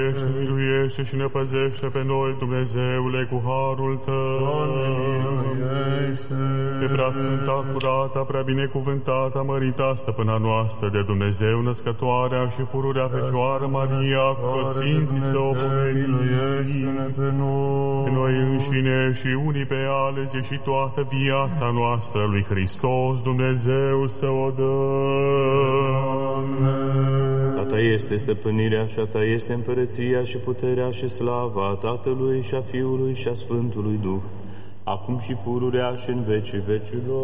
Miluiește și ne păzește pe noi, Dumnezeule, cu harul Tău. Doamne, miluiește! Pe preasfânta, curata, prea binecuvântata, mărita stăpâna noastră de Dumnezeu, născătoarea și pururea Fecioară Maria, cu toți Sfinții să o miluiește-ne pe noi! Pe noi înșine și unii pe alții și toată viața noastră lui Hristos, Dumnezeu să o dă. A Ta este stăpânirea și a Ta este împărăția și puterea și slava a Tatălui și a Fiului și a Sfântului Duh, acum și pururea și în vecii vecilor.